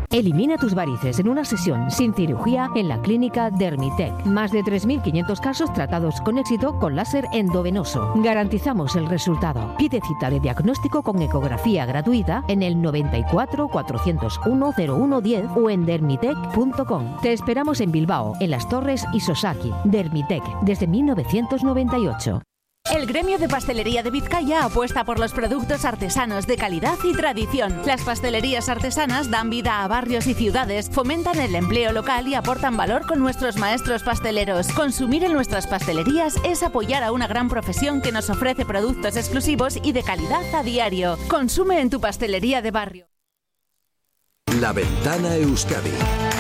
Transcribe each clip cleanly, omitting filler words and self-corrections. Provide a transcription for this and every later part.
Elimina tus varices en una sesión sin cirugía en la clínica Dermitec. Más de 3.500 casos tratados con éxito con láser endovenoso. Garantizamos el resultado. Pide cita de diagnóstico con ecografía gratuita en el 94 401 0110 o en dermitec.com. Te esperamos en Bilbao, en Las Torres y Sosaki. Dermitec, desde 1998. El gremio de pastelería de Vizcaya apuesta por los productos artesanos de calidad y tradición. Las pastelerías artesanas dan vida a barrios y ciudades, fomentan el empleo local y aportan valor con nuestros maestros pasteleros. Consumir en nuestras pastelerías es apoyar a una gran profesión que nos ofrece productos exclusivos y de calidad a diario. Consume en tu pastelería de barrio. La Ventana Euskadi.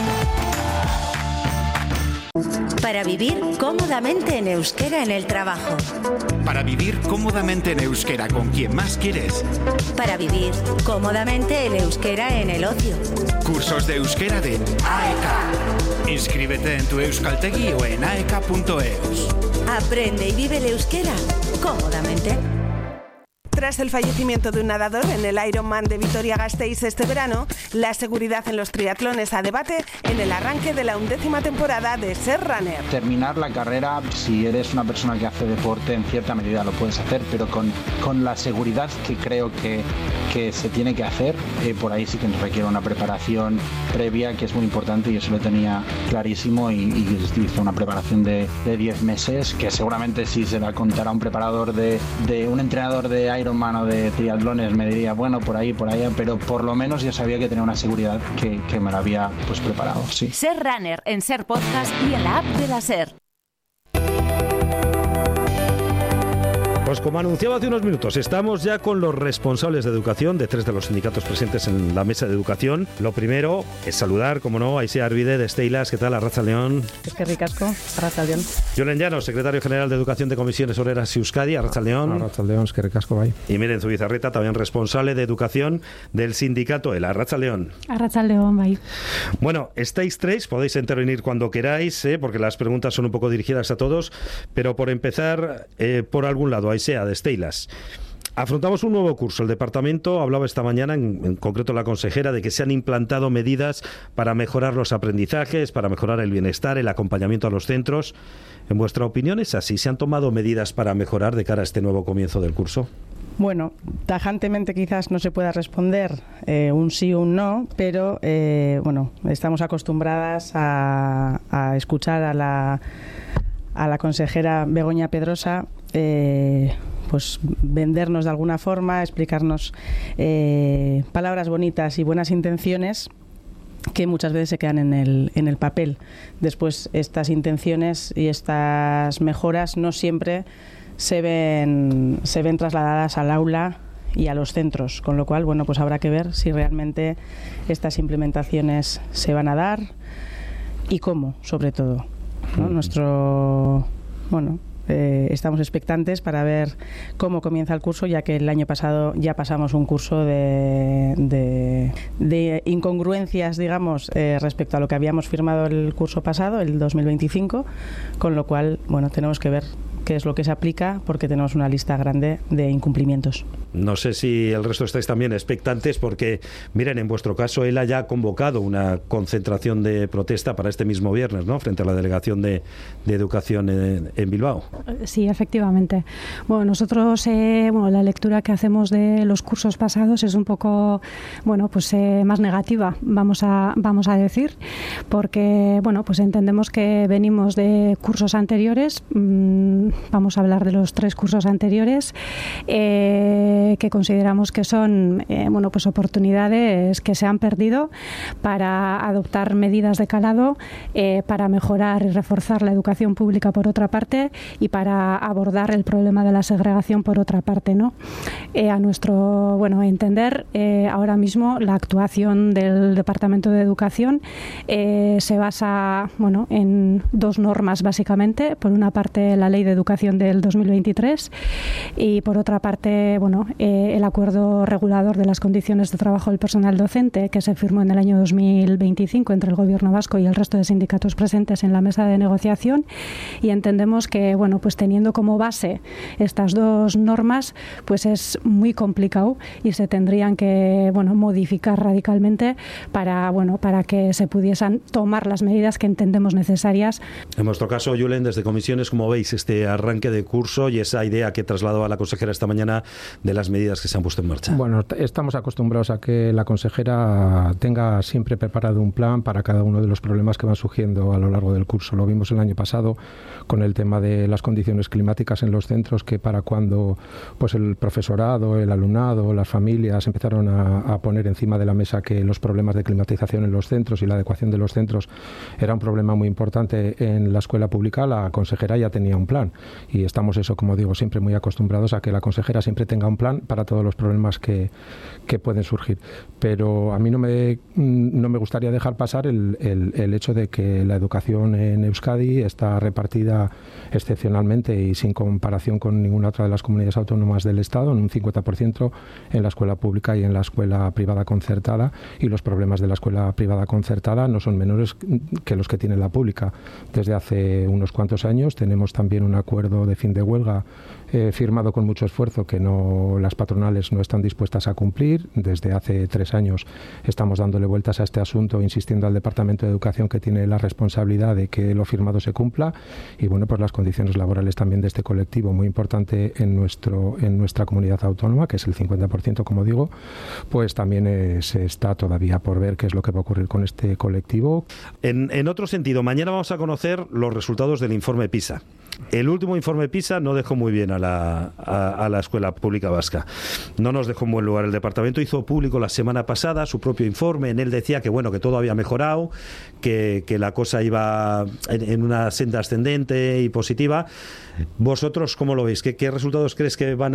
Para vivir cómodamente en euskera en el trabajo. Para vivir cómodamente en euskera con quien más quieres. Para vivir cómodamente en euskera en el ocio. Cursos de euskera de AEK. Inscríbete en tu euskaltegi o en aek.eus. Aprende y vive el euskera cómodamente. Tras el fallecimiento de un nadador en el Ironman de Vitoria-Gasteiz este verano, la seguridad en los triatlones a debate en el arranque de la 11ª temporada de Ser Runner. Terminar la carrera, si eres una persona que hace deporte, en cierta medida lo puedes hacer, pero con la seguridad que creo que se tiene que hacer, por ahí sí que requiere una preparación previa que es muy importante, y eso lo tenía clarísimo, y hice una preparación de 10 meses, que seguramente si se la contara un preparador de un entrenador de Ironman o de triatlones me diría, bueno, por ahí, por allá, pero por lo menos yo sabía que tenía una seguridad que me la había pues preparado, sí. Ser Runner en Ser Podcast y en la app de la Ser. Pues como anunciaba hace unos minutos, estamos ya con los responsables de educación de 3 de los sindicatos presentes en la mesa de educación. Lo primero es saludar, como no, a Aisea Arvide de Steilas. ¿Qué tal? Arratsaldeon. Es que ricasco. Arratsaldeon. Julen Llanos, secretario general de Educación de Comisiones Obreras y Euskadi. Arratsaldeon. Arratsaldeon, es que ricasco, bai. Y Miren Zubizarreta, también responsable de educación del sindicato ELA. Arratsaldeon. Arratsaldeon, bai. Bueno, estáis 3, podéis intervenir cuando queráis, porque las preguntas son un poco dirigidas a todos, pero por empezar, por algún lado, Aisea, de Steilas. Afrontamos un nuevo curso. El departamento hablaba esta mañana, en concreto la consejera, de que se han implantado medidas para mejorar los aprendizajes, para mejorar el bienestar, el acompañamiento a los centros. En vuestra opinión, ¿es así? ¿Se han tomado medidas para mejorar de cara a este nuevo comienzo del curso? Bueno, tajantemente quizás no se pueda responder un sí o un no, pero bueno, estamos acostumbradas a escuchar a la consejera Begoña Pedrosa pues vendernos de alguna forma, explicarnos palabras bonitas y buenas intenciones que muchas veces se quedan en el papel. Después estas intenciones y estas mejoras no siempre se ven trasladadas al aula y a los centros, con lo cual, bueno, pues habrá que ver si realmente estas implementaciones se van a dar y cómo, sobre todo, ¿no? Estamos expectantes para ver cómo comienza el curso, ya que el año pasado ya pasamos un curso de incongruencias, digamos, respecto a lo que habíamos firmado el curso pasado, el 2025, con lo cual, bueno, tenemos que ver qué es lo que se aplica, porque tenemos una lista grande de incumplimientos. No sé si el resto estáis también expectantes, porque, miren, en vuestro caso, ELA ya ha convocado una concentración de protesta para este mismo viernes, ¿no?, frente a la Delegación de Educación en Bilbao. Sí, efectivamente. Bueno, nosotros, la lectura que hacemos de los cursos pasados es un poco, más negativa, vamos a decir, porque, pues entendemos que venimos de cursos anteriores. Vamos a hablar de los 3 cursos anteriores, que consideramos que son oportunidades que se han perdido para adoptar medidas de calado, para mejorar y reforzar la educación pública por otra parte, y para abordar el problema de la segregación por otra parte, ¿no? A nuestro entender, ahora mismo la actuación del Departamento de Educación se basa en 2 normas básicamente. Por una parte, la Ley de Educación Educación del 2023 y, por otra parte, el acuerdo regulador de las condiciones de trabajo del personal docente que se firmó en el año 2025 entre el Gobierno vasco y el resto de sindicatos presentes en la mesa de negociación, y entendemos que, pues teniendo como base estas dos normas, pues es muy complicado y se tendrían que modificar radicalmente para que se pudiesen tomar las medidas que entendemos necesarias. En vuestro caso, Julen, desde comisiones, ¿cómo veis este arranque de curso y esa idea que trasladó a la consejera esta mañana de las medidas que se han puesto en marcha? Bueno, estamos acostumbrados a que la consejera tenga siempre preparado un plan para cada uno de los problemas que van surgiendo a lo largo del curso. Lo vimos el año pasado con el tema de las condiciones climáticas en los centros, que para cuando el profesorado, el alumnado, las familias empezaron a poner encima de la mesa que los problemas de climatización en los centros y la adecuación de los centros era un problema muy importante en la escuela pública, la consejera ya tenía un plan, y estamos, como digo, siempre muy acostumbrados a que la consejera siempre tenga un plan para todos los problemas que pueden surgir. Pero a mí no me gustaría dejar pasar el hecho de que la educación en Euskadi está repartida excepcionalmente y sin comparación con ninguna otra de las comunidades autónomas del Estado, en un 50% en la escuela pública y en la escuela privada concertada, y los problemas de la escuela privada concertada no son menores que los que tiene la pública. Desde hace unos cuantos años tenemos también un acuerdo de fin de huelga firmado con mucho esfuerzo que las patronales no están dispuestas a cumplir. Desde hace 3 años estamos dándole vueltas a este asunto, insistiendo al Departamento de Educación, que tiene la responsabilidad de que lo firmado se cumpla, y pues las condiciones laborales también de este colectivo, muy importante en nuestra comunidad autónoma, que es el 50%, como digo, pues también se está todavía por ver qué es lo que va a ocurrir con este colectivo. En otro sentido, mañana vamos a conocer los resultados del informe PISA. El último informe PISA no dejó muy bien a la escuela pública vasca. No nos dejó en buen lugar. El departamento hizo público la semana pasada su propio informe. En él decía que todo había mejorado, que la cosa iba en una senda ascendente y positiva. ¿Vosotros cómo lo veis? ¿Qué resultados creéis que van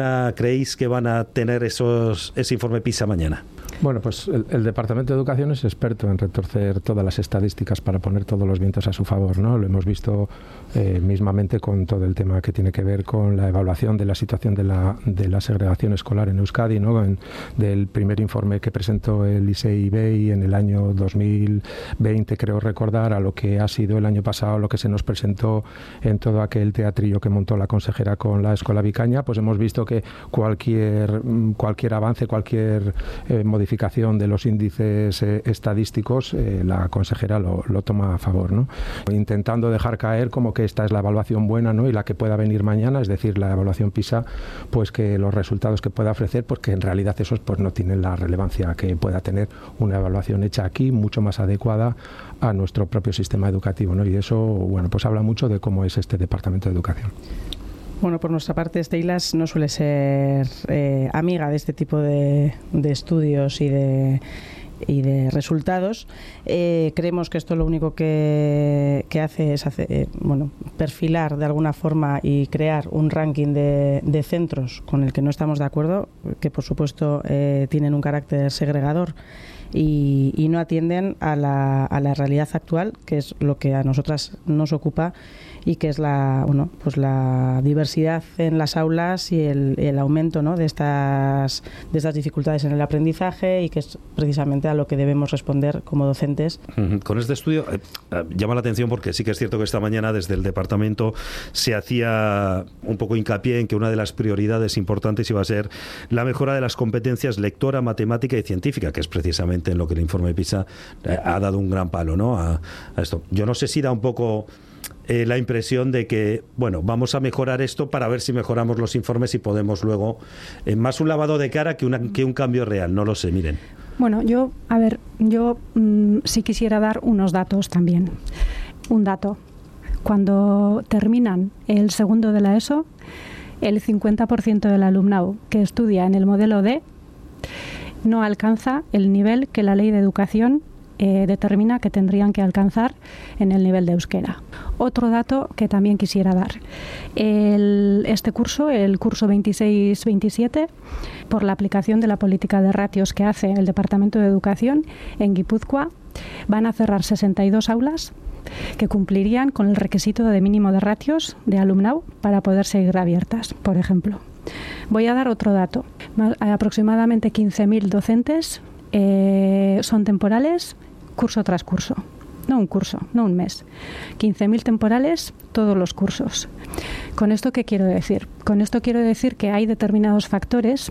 a tener ese informe PISA mañana? Bueno, pues el Departamento de Educación es experto en retorcer todas las estadísticas para poner todos los vientos a su favor, ¿no? Lo hemos visto mismamente con todo el tema que tiene que ver con la evaluación de la situación de la segregación escolar en Euskadi, ¿no? Del primer informe que presentó el ISEI-IBEI en el año 2020, creo recordar, a lo que ha sido el año pasado, lo que se nos presentó en todo aquel teatrillo que montó la consejera con la Escola Vicaña, pues hemos visto que cualquier avance, cualquier modificación de los índices estadísticos, la consejera lo toma a favor, ¿no? Intentando dejar caer como que esta es la evaluación buena, ¿no? Y la que pueda venir mañana, es decir, la evaluación PISA, pues que los resultados que pueda ofrecer, porque en realidad esos pues no tienen la relevancia que pueda tener una evaluación hecha aquí, mucho más adecuada a nuestro propio sistema educativo, ¿no? Y eso, pues habla mucho de cómo es este Departamento de Educación. Bueno, por nuestra parte, Steilas no suele ser amiga de este tipo de estudios y de resultados. Creemos que esto lo único que hace es perfilar de alguna forma y crear un ranking de centros con el que no estamos de acuerdo, que por supuesto tienen un carácter segregador y no atienden a la realidad actual, que es lo que a nosotras nos ocupa, y que es la diversidad en las aulas y el aumento, ¿no?, de estas dificultades en el aprendizaje, y que es precisamente a lo que debemos responder como docentes. Con este estudio llama la atención porque sí que es cierto que esta mañana desde el departamento se hacía un poco hincapié en que una de las prioridades importantes iba a ser la mejora de las competencias lectora, matemática y científica, que es precisamente en lo que el informe PISA ha dado un gran palo, ¿no?, a esto. Yo no sé si da un poco la impresión de que, vamos a mejorar esto para ver si mejoramos los informes y podemos luego, más un lavado de cara que un cambio real, no lo sé, miren. Bueno, yo sí quisiera dar unos datos también. Un dato: cuando terminan el segundo de la ESO, el 50% del alumnado que estudia en el modelo D no alcanza el nivel que la Ley de Educación determina que tendrían que alcanzar en el nivel de euskera. Otro dato que también quisiera dar: este curso, el curso 26-27, por la aplicación de la política de ratios que hace el Departamento de Educación en Guipúzcoa, van a cerrar 62 aulas que cumplirían con el requisito de mínimo de ratios de alumnado para poder seguir abiertas, por ejemplo. Voy a dar otro dato. Aproximadamente 15.000 docentes son temporales curso tras curso. No un curso, no un mes. 15.000 temporales todos los cursos. ¿Con esto qué quiero decir? Con esto quiero decir que hay determinados factores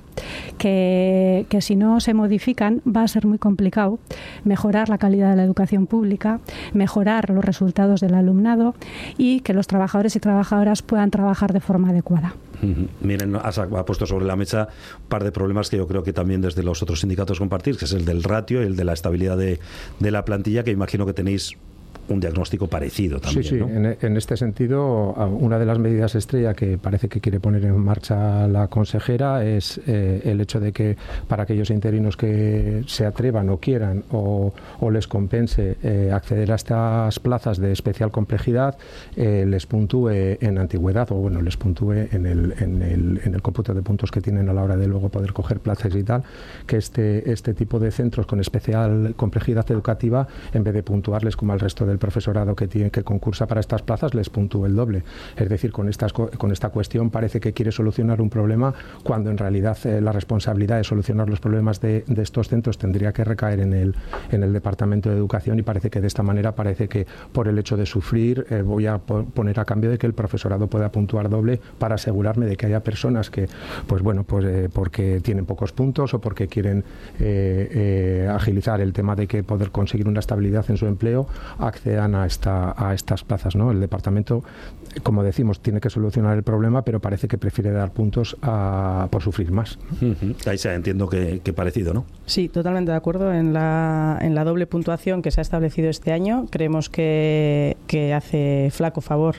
que si no se modifican va a ser muy complicado mejorar la calidad de la educación pública, mejorar los resultados del alumnado y que los trabajadores y trabajadoras puedan trabajar de forma adecuada. Miren, ha puesto sobre la mesa un par de problemas que yo creo que también desde los otros sindicatos compartís, que es el del ratio y el de la estabilidad de la plantilla, que imagino que tenéis un diagnóstico parecido también. Sí, ¿no? En este sentido, una de las medidas estrella que parece que quiere poner en marcha la consejera es el hecho de que para aquellos interinos que se atrevan o quieran o les compense acceder a estas plazas de especial complejidad, les puntúe en antigüedad o bueno, les puntúe en el cómputo de puntos que tienen a la hora de luego poder coger plazas y tal, que este tipo de centros con especial complejidad educativa, en vez de puntuarles como al resto del profesorado que concursa para estas plazas, les puntúe el doble. Es decir, con esta cuestión parece que quiere solucionar un problema cuando en realidad la responsabilidad de solucionar los problemas de estos centros tendría que recaer en el Departamento de Educación, y parece que de esta manera parece que por el hecho de sufrir voy a poner a cambio de que el profesorado pueda puntuar doble para asegurarme de que haya personas que porque tienen pocos puntos o porque quieren agilizar el tema de que poder conseguir una estabilidad en su empleo accedan a estas plazas, ¿no? El departamento, como decimos, tiene que solucionar el problema, pero parece que prefiere dar puntos por sufrir más, ¿no? Ahí se entiendo que parecido, ¿no? Sí, totalmente de acuerdo en la doble puntuación que se ha establecido este año. Creemos que hace flaco favor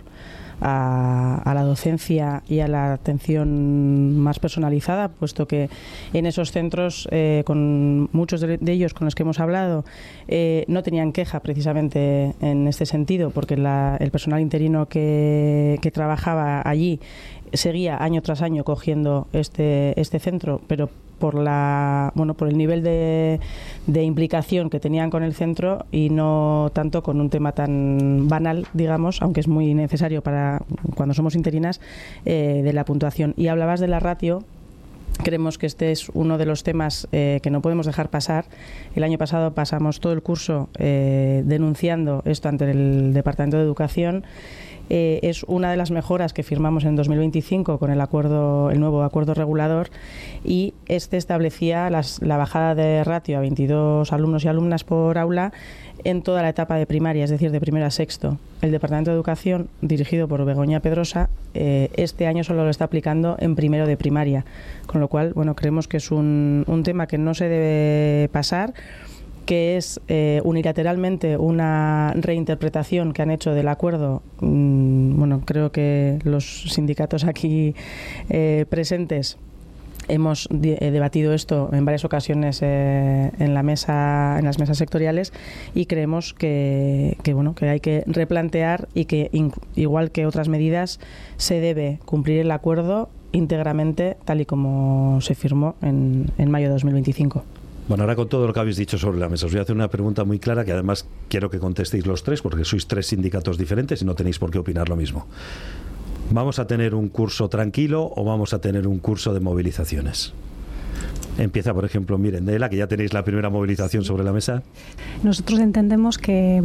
a la docencia y a la atención más personalizada, puesto que en esos centros, con muchos de ellos con los que hemos hablado, no tenían queja precisamente en este sentido, porque el personal interino que trabajaba allí seguía año tras año cogiendo este centro, pero por el nivel de implicación que tenían con el centro y no tanto con un tema tan banal, digamos, aunque es muy necesario para cuando somos interinas, de la puntuación. Y hablabas de la ratio. Creemos que este es uno de los temas que no podemos dejar pasar. El año pasado pasamos todo el curso denunciando esto ante el Departamento de Educación. Es una de las mejoras que firmamos en 2025 con el nuevo acuerdo regulador, y este establecía la bajada de ratio a 22 alumnos y alumnas por aula en toda la etapa de primaria, es decir, de primero a sexto. El Departamento de Educación, dirigido por Begoña Pedrosa, este año solo lo está aplicando en primero de primaria, con lo cual, creemos que es un tema que no se debe pasar, que es unilateralmente una reinterpretación que han hecho del acuerdo. Creo que los sindicatos aquí presentes hemos debatido esto en varias ocasiones en las mesas sectoriales, y creemos que hay que replantear y que igual que otras medidas se debe cumplir el acuerdo íntegramente tal y como se firmó en mayo de 2025. Bueno, ahora con todo lo que habéis dicho sobre la mesa, os voy a hacer una pregunta muy clara que además quiero que contestéis los tres, porque sois tres sindicatos diferentes y no tenéis por qué opinar lo mismo. ¿Vamos a tener un curso tranquilo o vamos a tener un curso de movilizaciones? Empieza, por ejemplo, Mirendela, que ya tenéis la primera movilización sobre la mesa. Nosotros entendemos que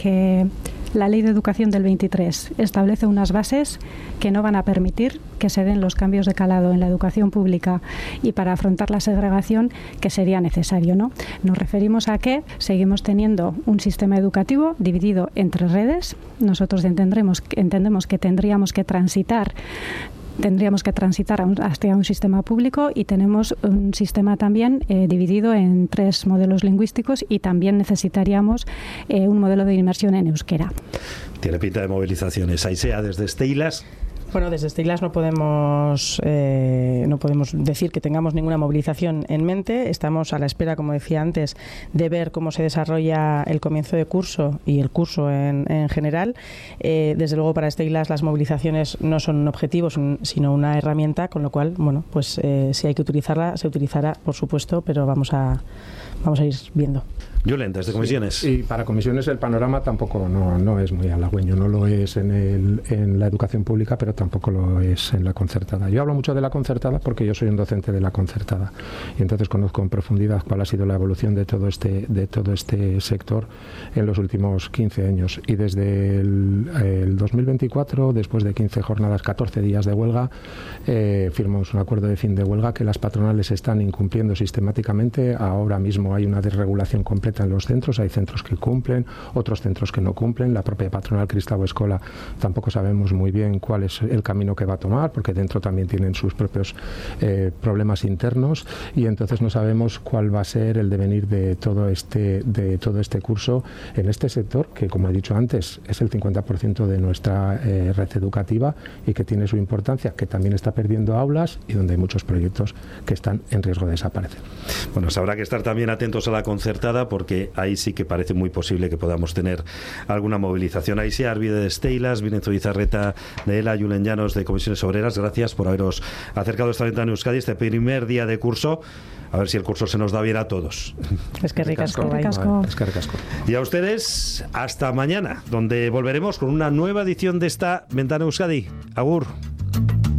la Ley de Educación del 23 establece unas bases que no van a permitir que se den los cambios de calado en la educación pública y para afrontar la segregación que sería necesario, ¿no? Nos referimos a que seguimos teniendo un sistema educativo dividido entre redes. Nosotros entendemos que tendríamos que transitar hacia un sistema público, y tenemos un sistema también dividido en 3 modelos lingüísticos, y también necesitaríamos un modelo de inmersión en euskera. Tiene pinta de movilizaciones. Aisea, desde Steilas. Bueno, desde Steilas no podemos decir que tengamos ninguna movilización en mente. Estamos a la espera, como decía antes, de ver cómo se desarrolla el comienzo de curso y el curso en general. Desde luego, para Steilas las movilizaciones no son un objetivo, sino una herramienta, con lo cual, si hay que utilizarla, se utilizará, por supuesto, pero vamos a ir viendo. Julen, desde comisiones. Y para comisiones el panorama tampoco no es muy halagüeño, no lo es en la educación pública, pero tampoco lo es en la concertada. Yo hablo mucho de la concertada porque yo soy un docente de la concertada y entonces conozco en profundidad cuál ha sido la evolución de todo este sector en los últimos 15 años. Y desde el 2024, después de 15 jornadas, 14 días de huelga, firmamos un acuerdo de fin de huelga que las patronales están incumpliendo sistemáticamente. Ahora mismo hay una desregulación completa en los centros, hay centros que cumplen, otros centros que no cumplen. La propia patronal Kristau Eskola tampoco sabemos muy bien cuál es el camino que va a tomar, porque dentro también tienen sus propios problemas internos, y entonces no sabemos cuál va a ser el devenir de todo este curso en este sector, que, como he dicho antes, es el 50% de nuestra red educativa y que tiene su importancia, que también está perdiendo aulas y donde hay muchos proyectos que están en riesgo de desaparecer. Bueno, pues habrá que estar también atentos a la concertada, porque ahí sí que parece muy posible que podamos tener alguna movilización. Aisia Arvide de Steilas, Binezo Izarreta de ELA, Julen Llanos de Comisiones Obreras, gracias por haberos acercado a esta ventana Euskadi, este primer día de curso. A ver si el curso se nos da bien a todos. Es que ricasco. Y a ustedes, hasta mañana, donde volveremos con una nueva edición de esta ventana Euskadi. Agur.